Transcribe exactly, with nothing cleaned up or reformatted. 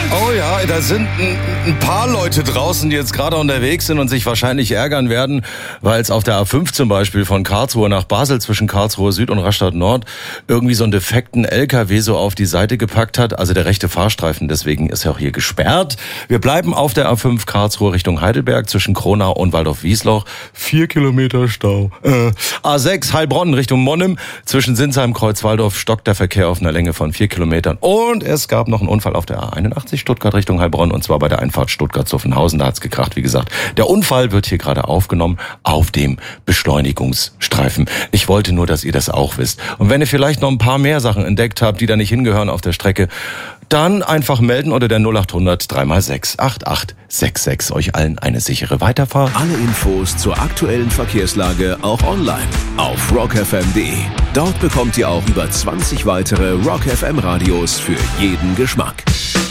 Oh ja, da sind ein, ein paar Leute draußen, die jetzt gerade unterwegs sind und sich wahrscheinlich ärgern werden, weil es auf der A fünf zum Beispiel von Karlsruhe nach Basel zwischen Karlsruhe Süd und Rastatt Nord irgendwie so einen defekten L K W so auf die Seite gepackt hat. Also der rechte Fahrstreifen, deswegen ist er auch hier gesperrt. Wir bleiben auf der A fünf Karlsruhe Richtung Heidelberg zwischen Kronau und Waldorf-Wiesloch. Vier Kilometer Stau. Äh, A sechs Heilbronn Richtung Monnem. Zwischen Sinsheim, Kreuzwaldorf stockt der Verkehr auf einer Länge von vier Kilometern. Und es gab noch einen Unfall auf der A einundachtzig Stuttgart Richtung Heilbronn und zwar bei der Einfahrt Stuttgart-Zuffenhausen. Da hat's gekracht, wie gesagt. Der Unfall wird hier gerade aufgenommen auf dem Beschleunigungsstreifen. Ich wollte nur, dass ihr das auch wisst. Und wenn ihr vielleicht noch ein paar mehr Sachen entdeckt habt, die da nicht hingehören auf der Strecke, dann einfach melden unter der null acht hundert drei mal sechs acht acht sechs sechs. Euch allen eine sichere Weiterfahrt. Alle Infos zur aktuellen Verkehrslage auch online auf rock f m punkt d e. Dort bekommt ihr auch über zwanzig weitere Rock F M Radios für jeden Geschmack.